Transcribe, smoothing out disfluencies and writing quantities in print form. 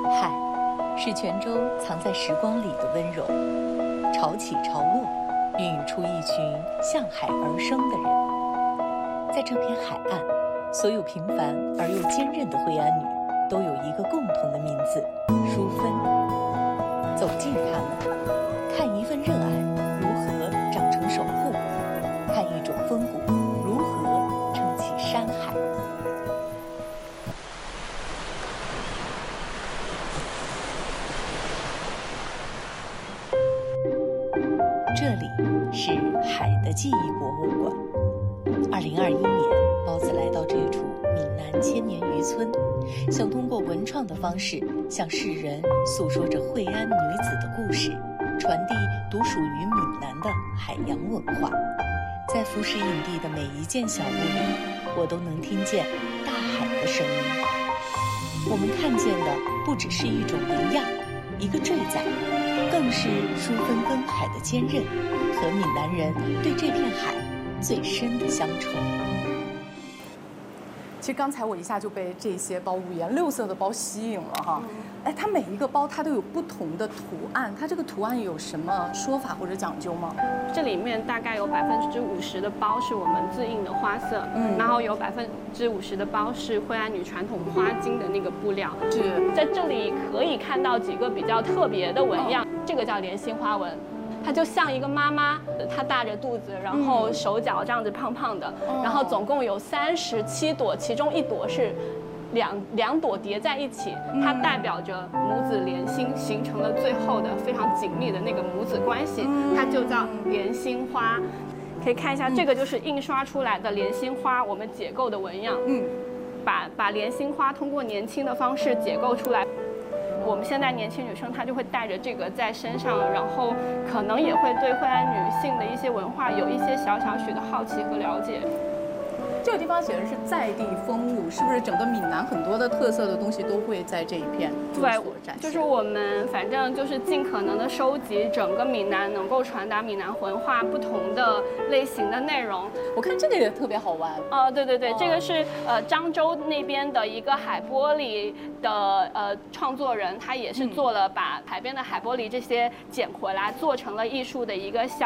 海，是泉州藏在时光里的温柔，潮起潮落，孕育出一群向海而生的人。在这片海岸，所有平凡而又坚韧的惠安女，都有一个共同的名字——淑芬。走近她们，看一份热爱如何长成守护，看一种风骨如何撑起山海。这里是海的记忆博物馆。2021年，包子来到这处闽南千年渔村，想通过文创的方式向世人诉说着惠安女子的故事，传递独属于闽南的海洋文化。在浮石营地的每一间小屋里，我都能听见大海的声音。我们看见的不只是一种纹样，一个坠载，更是淑芬跟海的坚韧和闽南人对这片海最深的乡愁。 其实刚才我一下就被这些包五颜六色的包吸引了哈。哎，它每一个包它都有不同的图案，它这个图案有什么说法或者讲究吗？ 这里面大概有50%的包是我们自印的花色，然后有50%的包是惠安女传统花巾的那个布料。 是在这里可以看到几个比较特别的纹样，这个叫莲心花纹。它就像一个妈妈，她大着肚子，然后手脚这样子胖胖的，然后总共有37朵，其中一朵是两朵叠在一起，它代表着母子连心，形成了最后的非常紧密的那个母子关系，它就叫莲心花。可以看一下，这个就是印刷出来的莲心花，我们解构的纹样。把莲心花通过年轻的方式解构出来。我们现在年轻女生她就会带着这个在身上，然后可能也会对惠安女性的一些文化有一些小许的好奇和了解。 这个地方写的是在地风物，是不是整个闽南很多的特色的东西都会在这一片有所展现？ 就是我们反正就是尽可能的收集整个闽南能够传达闽南文化不同的类型的内容。 我看这个也特别好玩。 对，这个是漳州那边的一个海玻璃的创作人，他也是做了把海边的海玻璃这些捡回来，做成了艺术的一个小